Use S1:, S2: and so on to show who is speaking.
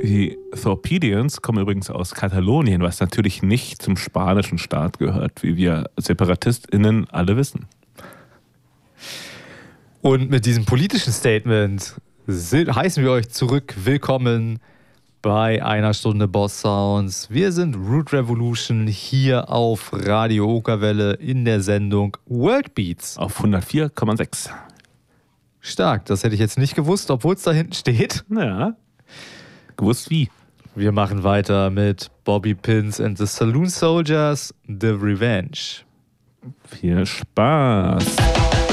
S1: Die Thorpedians kommen übrigens aus Katalonien, was natürlich nicht zum spanischen Staat gehört, wie wir SeparatistInnen alle wissen.
S2: Und mit diesem politischen Statement heißen wir euch zurück willkommen bei einer Stunde Boss Sounds. Wir sind Root Revolution hier auf Radio Okerwelle in der Sendung World Beats.
S1: Auf 104,6.
S2: Stark, das hätte ich jetzt nicht gewusst, obwohl es da hinten steht.
S1: Ja, gewusst wie.
S2: Wir machen weiter mit Bobby Pins and the Saloon Soldiers, The Revenge.
S1: Viel Spaß.